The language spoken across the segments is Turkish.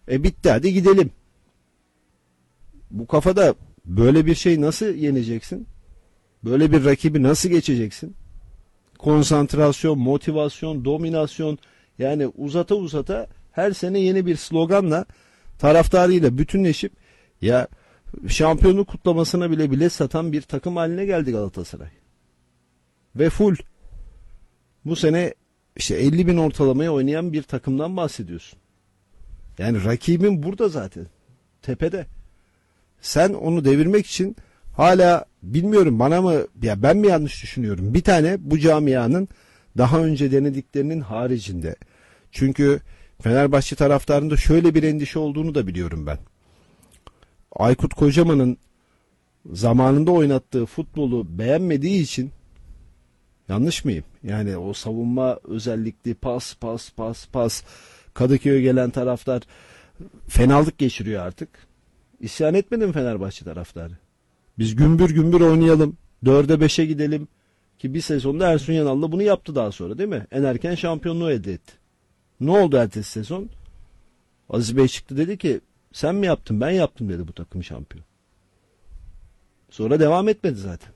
Bitti, hadi gidelim. Bu kafada böyle bir şey nasıl yeneceksin? Böyle bir rakibi nasıl geçeceksin? Konsantrasyon, motivasyon, dominasyon, yani uzata uzata her sene yeni bir sloganla taraftarıyla bütünleşip ya şampiyonluk kutlamasına bile bilet satan bir takım haline geldi Galatasaray. Ve full. Bu sene işte 50 bin ortalamaya oynayan bir takımdan bahsediyorsun. Yani rakibin burada zaten. Tepede. Sen onu devirmek için hala bilmiyorum, bana mı ya ben mi yanlış düşünüyorum? Bir tane bu camianın daha önce denediklerinin haricinde. Çünkü Fenerbahçe taraftarında şöyle bir endişe olduğunu da biliyorum ben. Aykut Kocaman'ın zamanında oynattığı futbolu beğenmediği için, yanlış mıyım? Yani o savunma özellikli pas Kadıköy'e gelen taraftar fenalık geçiriyor artık. İsyan etmedi mi Fenerbahçe taraftarı? Biz gümbür gümbür oynayalım. 4'e 5'e gidelim. Ki bir sezonda Ersun Yanal da bunu yaptı daha sonra, değil mi? En erken şampiyonluğu elde etti. Ne oldu ertesi sezon? Aziz Bey çıktı, dedi ki sen mi yaptın, ben yaptım dedi bu takım şampiyon. Sonra devam etmedi zaten.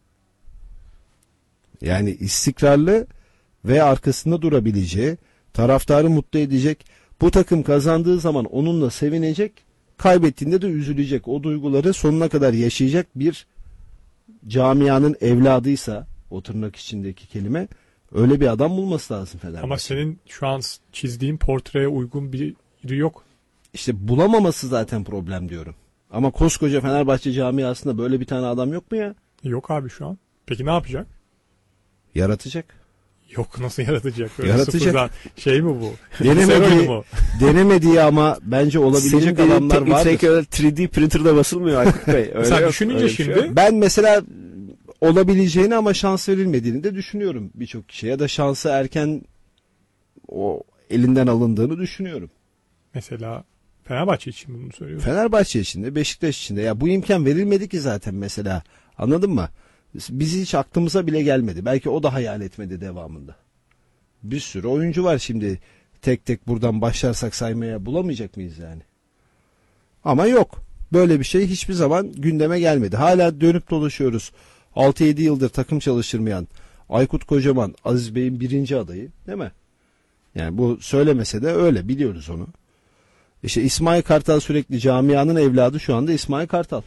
Yani istikrarlı ve arkasında durabileceği, taraftarı mutlu edecek, bu takım kazandığı zaman onunla sevinecek, kaybettiğinde de üzülecek, o duyguları sonuna kadar yaşayacak bir camianın evladıysa, o tırnak içindeki kelime, öyle bir adam bulması lazım Fenerbahçe. Ama senin şu an çizdiğin portreye uygun biri yok. İşte bulamaması zaten problem diyorum. Ama koskoca Fenerbahçe camiasında böyle bir tane adam yok mu ya? Yok abi şu an. Peki ne yapacak? Yaratacak. Yok, nasıl yaratacak? Öyle Yaratacak. Sıfırdan şey mi bu? Denemediği ama bence olabilecek adamlar vardır. 3D printer'da basılmıyor Aykut Bey. Öyle Sen yok, düşününce öyle bir şey şimdi yok. Ben mesela olabileceğini ama şans verilmediğini de düşünüyorum birçok kişiye, ya da şansı erken o elinden alındığını düşünüyorum. mesela Fenerbahçe için bunu söylüyorsun. Fenerbahçe için de Beşiktaş için de ya bu imkan verilmedi ki zaten mesela, anladın mı? Bizi hiç aklımıza bile gelmedi. Belki o da hayal etmedi devamında. Bir sürü oyuncu var şimdi, tek tek buradan başlarsak saymaya bulamayacak mıyız yani? Ama yok. Böyle bir şey hiçbir zaman gündeme gelmedi. Hala dönüp dolaşıyoruz. 6-7 yıldır takım çalıştırmayan Aykut Kocaman, Aziz Bey'in birinci adayı, değil mi? Yani bu söylemese de öyle, biliyoruz onu. İşte İsmail Kartal sürekli camianın evladı, şu anda İsmail Kartal.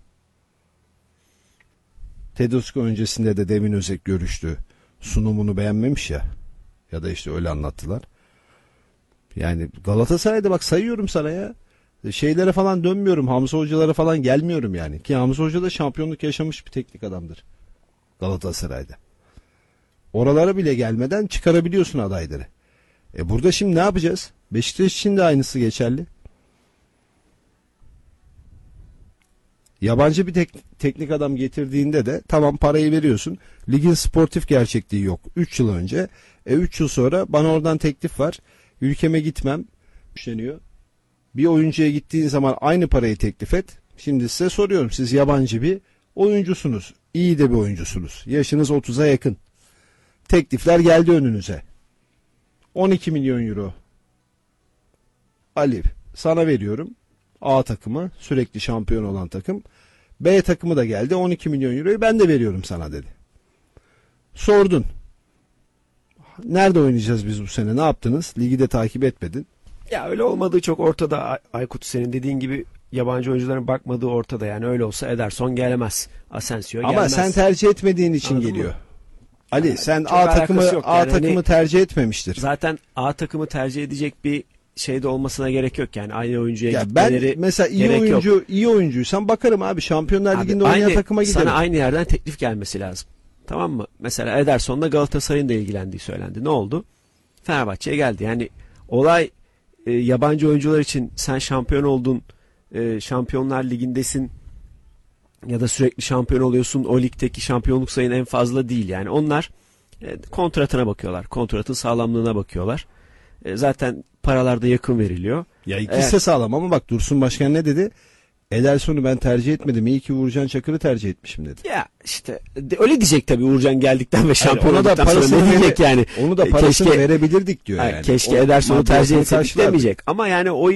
Tedesco öncesinde de Demin Özek görüştü. Sunumunu beğenmemiş ya. Ya da işte öyle anlattılar. Yani Galatasaray'da bak sayıyorum sana ya. Şeylere falan dönmüyorum. Hamza hocalara falan gelmiyorum yani. Ki Hamza Hoca da şampiyonluk yaşamış bir teknik adamdır Galatasaray'da. Oralara bile gelmeden çıkarabiliyorsun adayları. Burada şimdi ne yapacağız? Beşiktaş için de aynısı geçerli. Yabancı bir teknik adam getirdiğinde de tamam, parayı veriyorsun. Ligin sportif gerçekliği yok. 3 yıl önce. 3 yıl sonra bana oradan teklif var. Ülkeme gitmem. Düşünüyor. Bir oyuncuya gittiğin zaman aynı parayı teklif et. Şimdi size soruyorum. Siz yabancı bir oyuncusunuz. İyi de bir oyuncusunuz. Yaşınız 30'a yakın. Teklifler geldi önünüze. 12 milyon euro. Ali, sana veriyorum. A takımı, sürekli şampiyon olan takım. B takımı da geldi. 12 milyon euroyu ben de veriyorum sana dedi. Sordun. Nerede oynayacağız biz bu sene? Ne yaptınız? Ligi de takip etmedin. Ya öyle olmadığı çok ortada Aykut, senin dediğin gibi yabancı oyuncuların bakmadığı ortada. Yani öyle olsa Ederson gelemez. Asensio gelmez. Ama sen tercih etmediğin için Anladın geliyor. mı? Ali Yani sen çok A takımı alakası yok. A Yani takımı hani tercih etmemiştir. zaten A takımı tercih edecek bir şeyde olmasına gerek yok yani, aynı oyuncuya Ya gitmeleri ben mesela gerek yok. iyi oyuncuysan bakarım abi, Şampiyonlar Abi Ligi'nde oynayan takıma giderim. sana aynı yerden teklif gelmesi lazım. Tamam mı? Mesela Ederson'la Galatasaray'ın da ilgilendiği söylendi. Ne oldu? Fenerbahçe'ye geldi. Yani olay yabancı oyuncular için sen şampiyon oldun, Şampiyonlar Ligi'ndesin ya da sürekli şampiyon oluyorsun, o ligdeki şampiyonluk sayın en fazla değil. Yani onlar kontratına bakıyorlar. Kontratın sağlamlığına bakıyorlar. Zaten paralar da yakın veriliyor. Ya ikisi de sağlam ama bak Dursun Başkan ne dedi? Ederson'u ben tercih etmedim. İyi ki Uğurcan Çakır'ı tercih etmişim dedi. Ya işte öyle diyecek tabii Uğurcan geldikten ve şampiyon ona da olduktan sonra parasını ne diyecek yani. Onu da parasını verebilirdik diyor yani. Keşke Ederson'u tercih etseydik demeyecek. Ama yani o